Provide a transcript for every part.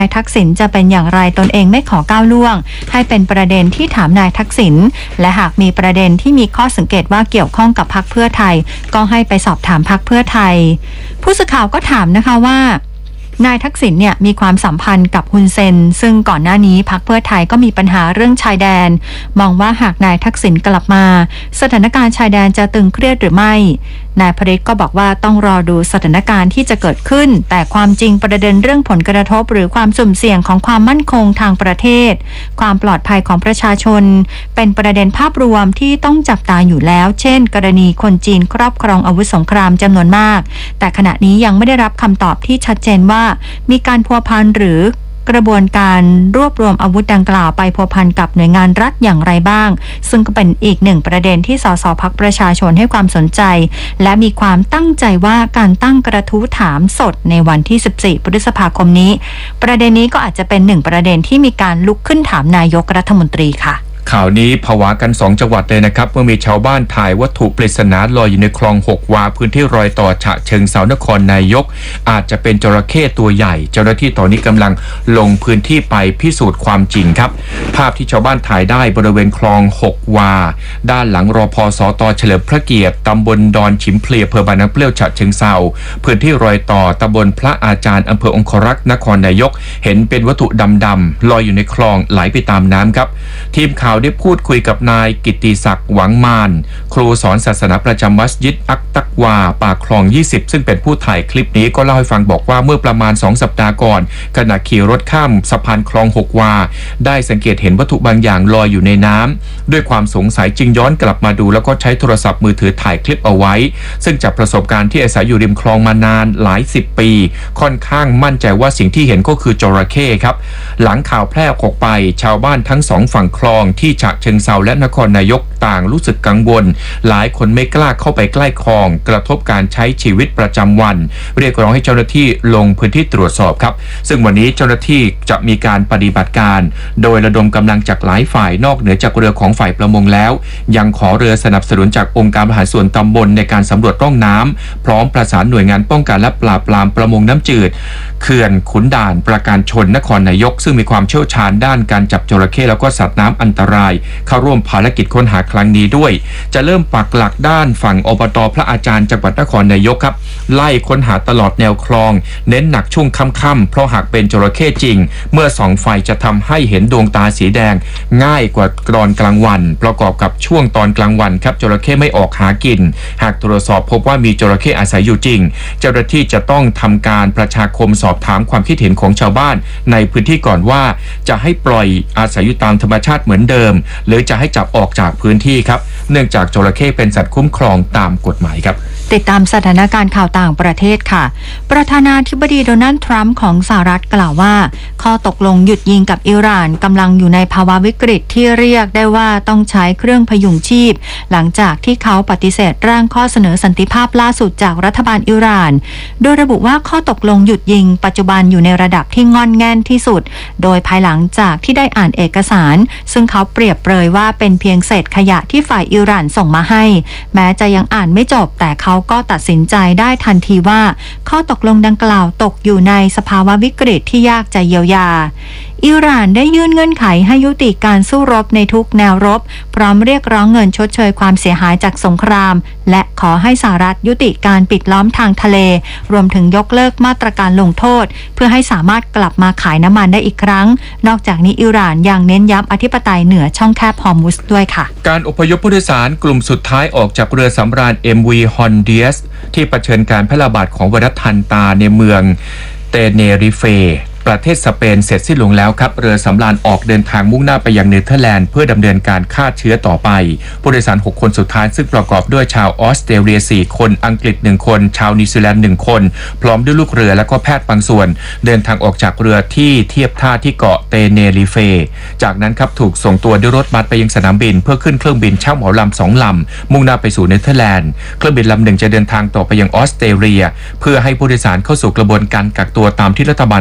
นายทักษิณจะเป็นอย่างไรตนเองไม่ขอก้าวล่วงให้เป็นประเด็นที่ถามนายทักษิณและหากมีประเด็นที่มีข้อสังเกตว่าเกี่ยวข้องกับพรรคเพื่อไทยก็ให้ไปสอบถามพรรคเพื่อไทยผู้สื่อข่าวก็ถามนะคะว่านายทักษิณเนี่ยมีความสัมพันธ์กับฮุนเซนซึ่งก่อนหน้านี้พรรคเพื่อไทยก็มีปัญหาเรื่องชายแดนมองว่าหากนายทักษิณกลับมาสถานการณ์ชายแดนจะตึงเครียดหรือไม่นายพฤทธิ์ก็บอกว่าต้องรอดูสถานการณ์ที่จะเกิดขึ้นแต่ความจริงประเด็นเรื่องผลกระทบหรือความสุ่มเสี่ยงของความมั่นคงทางประเทศความปลอดภัยของประชาชนเป็นประเด็นภาพรวมที่ต้องจับตาอยู่แล้วเช่นกรณีคนจีนครอบครองอาวุธสงครามจำนวนมากแต่ขณะนี้ยังไม่ได้รับคำตอบที่ชัดเจนว่ามีการพัวพันหรือกระบวนการรวบรวมอาวุธดังกล่าวไปพัวพันกับหน่วยงานรัฐอย่างไรบ้างซึ่งก็เป็นอีกหนึ่งประเด็นที่สสพรรคประชาชนให้ความสนใจและมีความตั้งใจว่าการตั้งกระทู้ถามสดในวันที่14พฤษภาคมนี้ประเด็นนี้ก็อาจจะเป็นหนึ่งประเด็นที่มีการลุกขึ้นถามนายกรัฐมนตรีค่ะข่าวนี้ผวากัน2จังหวัดเลยนะครับเมื่อมีชาวบ้านถ่ายวัตถุปริศนาลอยอยู่ในคลอง6 วาพื้นที่รอยต่อฉะเชิงเทรานครนายกอาจจะเป็นจระเข้ตัวใหญ่เจ้าหน้าที่ตอนนี้กำลังลงพื้นที่ไปพิสูจน์ความจริงครับภาพที่ชาวบ้านถ่ายได้บริเวณคลอง6 วาด้านหลังรพสตเฉลิมพระเกียรติตำบลดอนฉิมเพลียอำเภอบางน้ำเปรี้ยวฉะเชิงเทราพื้นที่รอยต่อตำบลพระอาจารย์อำเภอองครักษ์นครนายกเห็นเป็นวัตถุดำๆลอยอยู่ในคลองไหลไปตามน้ำครับทีมข่าวได้พูดคุยกับนายกิตติศักดิ์หวังมานครูสอนศาสนาประจำมัสยิดอักตักวาปากคลอง20ซึ่งเป็นผู้ถ่ายคลิปนี้ก็เล่าให้ฟังบอกว่าเมื่อประมาณ2 สัปดาห์ก่อนขณะขี่รถข้ามสะพานคลอง6 วาได้สังเกตเห็นวัตถุบางอย่างลอยอยู่ในน้ำด้วยความสงสัยจึงย้อนกลับมาดูแล้วก็ใช้โทรศัพท์มือถือถ่ายคลิปเอาไว้ซึ่งจากประสบการณ์ที่อาศัยอยู่ริมคลองมานานหลาย10 ปีค่อนข้างมั่นใจว่าสิ่งที่เห็นก็คือจระเข้ครับหลังข่าวแพร่ออกไปชาวบ้านทั้ง2 ฝั่งคลองที่ฉะเชิงเทราและนครนายกต่างรู้สึกกังวลหลายคนไม่กล้าเข้าไปใกล้คลองกระทบการใช้ชีวิตประจำวันเรียกร้องให้เจ้าหน้าที่ลงพื้นที่ตรวจสอบครับซึ่งวันนี้เจ้าหน้าที่จะมีการปฏิบัติการโดยระดมกำลังจากหลายฝ่ายนอกเหนือจากเรือของฝ่ายประมงแล้วยังขอเรือสนับสนุนจากองค์การบริหารส่วนตำบลในการสำรวจร่องน้ำพร้อมประสานหน่วยงานป้องกันและปราบปรามประมงน้ำจืดเขื่อนขุนด่านประการชนนครนายกซึ่งมีความเชี่ยวชาญด้านการจับจระเข้แล้วก็สัตว์น้ำอันตรายเข้าร่วมภารกิจค้นหาครั้งนี้ด้วยจะเริ่มปักหลักด้านฝั่งอบต.พระอาจารย์จังหวัดนครนายกครับไล่ค้นหาตลอดแนวคลองเน้นหนักช่วงค่ำๆเพราะหากเป็นจระเข้จริงเมื่อส่องไฟจะทำให้เห็นดวงตาสีแดงง่ายกว่าตอนกลางวันประกอบกับช่วงตอนกลางวันครับจระเข้ไม่ออกหากินหากตรวจสอบพบว่ามีจระเข้อาศัยอยู่จริงเจ้าหน้าที่จะต้องทำการประชาคมสอบถามความคิดเห็นของชาวบ้านในพื้นที่ก่อนว่าจะให้ปล่อยอาศัยอยู่ตามธรรมชาติเหมือนเดิมหรือจะให้จับออกจากพื้นที่ครับเนื่องจากจระเข้เป็นสัตว์คุ้มครองตามกฎหมายครับติดตามสถานการณ์ข่าวต่างประเทศค่ะประธานาธิบดีโดนัลด์ทรัมป์ของสหรัฐกล่าวว่าข้อตกลงหยุดยิงกับอิหร่านกำลังอยู่ในภาวะวิกฤตที่เรียกได้ว่าต้องใช้เครื่องพยุงชีพหลังจากที่เขาปฏิเสธร่างข้อเสนอสันติภาพล่าสุดจากรัฐบาลอิหร่านโดยระบุว่าข้อตกลงหยุดยิงปัจจุบันอยู่ในระดับที่งอนแง่นที่สุดโดยภายหลังจากที่ได้อ่านเอกสารซึ่งเขาเปรียบเปรยว่าเป็นเพียงเศษขยะที่ฝ่ายอิหร่านส่งมาให้แม้จะยังอ่านไม่จบแต่เขาก็ตัดสินใจได้ทันทีว่าข้อตกลงดังกล่าวตกอยู่ในสภาวะวิกฤตที่ยากจะเยียวยาอิหร่านได้ยื่นเงื่อนไขให้ยุติการสู้รบในทุกแนวรบพร้อมเรียกร้องเงินชดเชยความเสียหายจากสงครามและขอให้สหรัฐยุติการปิดล้อมทางทะเลรวมถึงยกเลิกมาตรการลงโทษเพื่อให้สามารถกลับมาขายน้ำมันได้อีกครั้งนอกจากนี้อิหร่านยังเน้นย้ำอธิปไตยเหนือช่องแคบฮอร์มุซด้วยค่ะการอพยพผู้โดยสารกลุ่มสุดท้ายออกจากเรือสำราญ MV Honduras ที่เผชิญการแพร่ระบาดของไวรัสทันตาในเมืองเตเนริเฟประเทศสเปนเสร็จสิ้นลงแล้วครับเรือสำราญออกเดินทางมุ่งหน้าไปยังเนเธอร์แลนด์เพื่อดำเนินการฆ่าเชื้อต่อไปผู้โดยสาร6 คนสุดท้ายซึ่งประกอบด้วยชาวออสเตรเลีย4 คนอังกฤษ1 คนชาวนิวซีแลนด์1 คนพร้อมด้วยลูกเรือและก็แพทย์บางส่วนเดินทางออกจากเรือที่เทียบท่าที่เกาะเตเนริเฟจากนั้นครับถูกส่งตัวด้วยรถบัสไปยังสนามบินเพื่อขึ้นเครื่องบินเช่าเหมาลำ2 ลำมุ่งหน้าไปสู่เนเธอร์แลนด์เครื่องบินลำหนึ่งจะเดินทางต่อไปยังออสเตรเลียเพื่อให้ผู้โดยสารเข้าสู่กระบวนการกักตัวตามที่รัฐบาลออสเตร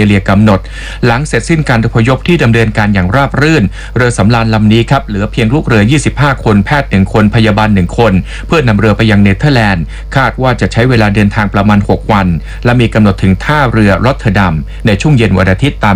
เลียกำหนดหลังเสร็จสิ้นการอพยพที่ดำเนินการอย่างราบรื่นเรือสำราญลำนี้ครับเหลือเพียงลูกเรือ25คนแพทย์1คนพยาบาล1คนเพื่อนำเรือไปยังเนเธอร์แลนด์คาดว่าจะใช้เวลาเดินทางประมาณ6วันและมีกำหนดถึงท่าเรือรอตเทอร์ดัมในช่วงเย็นวันอาทิตย์ตาม